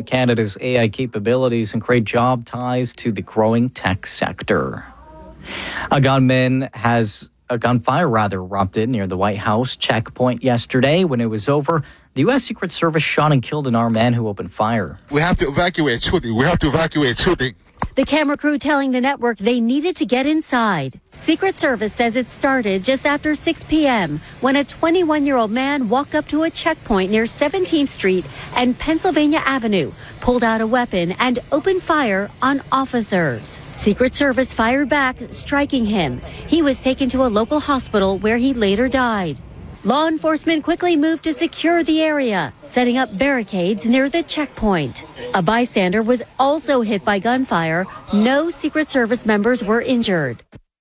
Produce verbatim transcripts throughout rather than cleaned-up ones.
expand Canada's A I capabilities and create job ties to the growing tech sector. A gunman has a gunfire rather erupted near the White House checkpoint yesterday. When it was over, the U S Secret Service shot and killed an armed man who opened fire. We have to evacuate. We have to evacuate. The camera crew telling the network they needed to get inside. Secret Service says it started just after six p.m. when a twenty-one-year-old man walked up to a checkpoint near seventeenth Street and Pennsylvania Avenue, pulled out a weapon and opened fire on officers. Secret Service fired back, striking him. He was taken to a local hospital where he later died. Law enforcement quickly moved to secure the area, setting up barricades near the checkpoint. A bystander was also hit by gunfire. No Secret Service members were injured.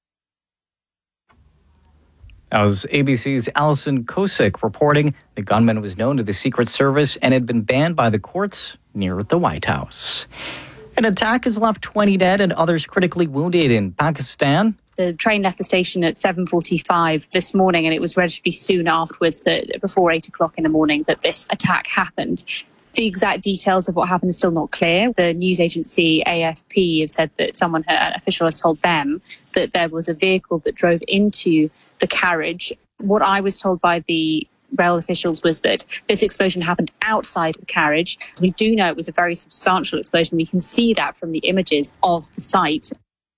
That was A B C's Alison Kosick reporting. The gunman was known to the Secret Service and had been banned by the courts near the White House. An attack has left twenty dead and others critically wounded in Pakistan. The train left the station at seven forty-five this morning, and it was relatively soon afterwards, that before eight o'clock in the morning, that this attack happened. The exact details of what happened is still not clear. The news agency A F P have said that someone, an official has told them that there was a vehicle that drove into the carriage. What I was told by the rail officials was that this explosion happened outside the carriage. We do know it was a very substantial explosion. We can see that from the images of the site.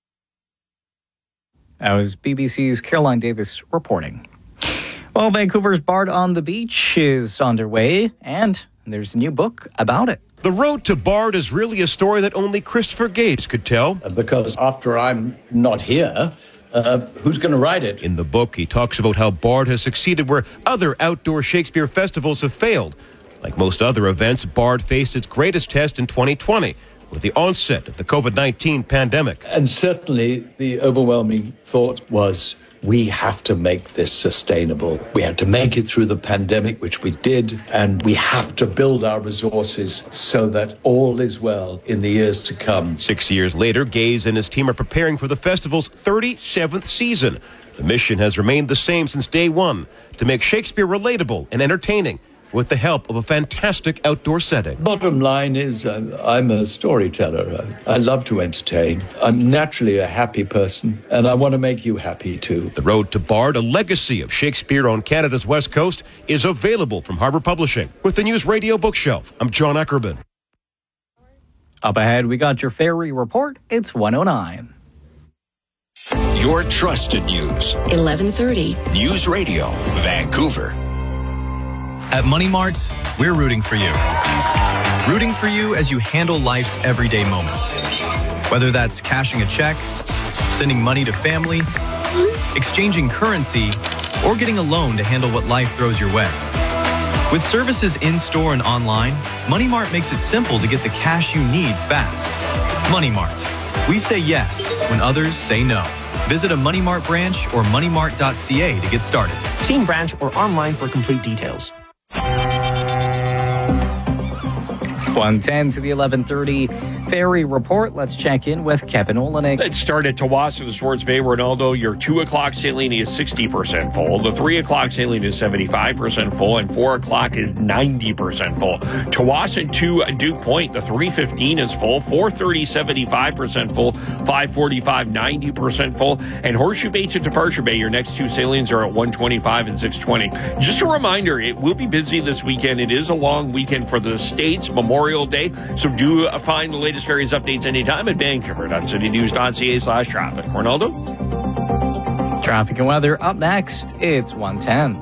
That was B B C's Caroline Davis reporting. Well, Vancouver's Bard on the Beach is underway, and there's a new book about it. The road to Bard is really a story that only Christopher Gates could tell. Because after I'm not here, uh, who's going to write it? In the book, he talks about how Bard has succeeded where other outdoor Shakespeare festivals have failed. Like most other events, Bard faced its greatest test in twenty twenty. With the onset of the covid nineteen pandemic. And certainly the overwhelming thought was, we have to make this sustainable. We had to make it through the pandemic, which we did, and we have to build our resources so that all is well in the years to come. Six years later, Gaze and his team are preparing for the festival's thirty-seventh season. The mission has remained the same since day one, to make Shakespeare relatable and entertaining, with the help of a fantastic outdoor setting. Bottom line is, uh, I'm a storyteller. I, I love to entertain. I'm naturally a happy person, and I want to make you happy too. The Road to Bard, a legacy of Shakespeare on Canada's West Coast, is available from Harbour Publishing. With the News Radio Bookshelf, I'm John Eckerman. Up ahead, we got your ferry report. It's one oh nine. Your trusted news. eleven thirty. News Radio, Vancouver. At Money Mart, we're rooting for you. Rooting for you as you handle life's everyday moments. Whether that's cashing a check, sending money to family, exchanging currency, or getting a loan to handle what life throws your way. With services in-store and online, Money Mart makes it simple to get the cash you need fast. Money Mart. We say yes when others say no. Visit a Money Mart branch or money mart dot c a to get started. See in branch or online for complete details. one ten to the eleven thirty ferry report. Let's check in with Kevin Olenek. Let's start at Tawasin to Swartz Bay, Ronaldo. Your two o'clock sailing is sixty percent full. The three o'clock sailing is seventy-five percent full, and four o'clock is ninety percent full. Tawasin to Duke Point, the three fifteen is full. four thirty, seventy-five percent full. five forty-five, ninety percent full. And Horseshoe Bay to Departure Bay, your next two sailings are at one twenty-five and six twenty. Just a reminder, it will be busy this weekend. It is a long weekend for the States, Memorial Day, so do find the latest ferries updates anytime at vancouver dot city news dot c a slash traffic. Ronaldo? Traffic and weather up next. It's one ten.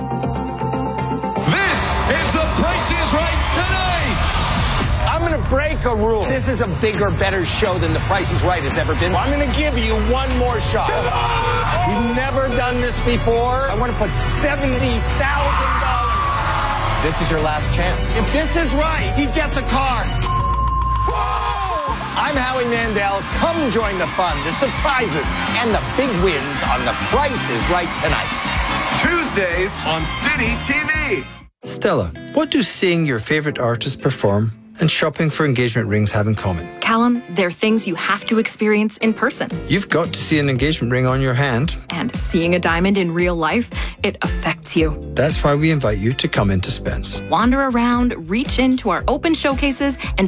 This is The Price is Right tonight. I'm going to break a rule. This is a bigger, better show than The Price is Right has ever been. I'm going to give you one more shot. We've never done this before. I want to put seventy thousand dollars. This is your last chance. If this is right, he gets a car. I'm Howie Mandel. Come join the fun, the surprises, and the big wins on The Price is Right tonight. Tuesdays on City T V. Stella, what do seeing your favorite artist perform and shopping for engagement rings have in common? Callum, they're things you have to experience in person. You've got to see an engagement ring on your hand. And seeing a diamond in real life, it affects you. That's why we invite you to come into Spence. Wander around, reach into our open showcases, and